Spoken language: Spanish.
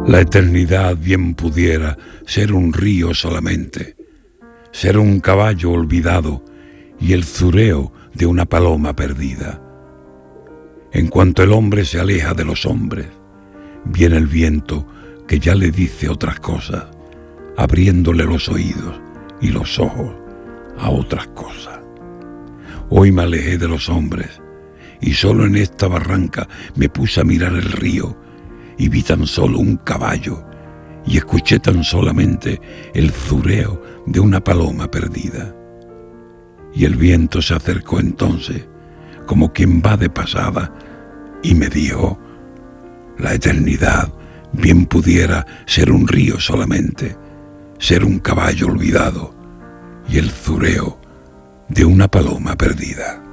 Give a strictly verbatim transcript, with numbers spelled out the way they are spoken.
La eternidad bien pudiera ser un río solamente, ser un caballo olvidado y el zureo de una paloma perdida. En cuanto el hombre se aleja de los hombres, viene el viento que ya le dice otras cosas, abriéndole los oídos y los ojos a otras cosas. Hoy me alejé de los hombres y solo en esta barranca me puse a mirar el río y vi tan solo un caballo y escuché tan solamente el zureo de una paloma perdida. Y el viento se acercó entonces como quien va de pasada y me dijo: la eternidad bien pudiera ser un río solamente, ser un caballo olvidado y el zureo de una paloma perdida.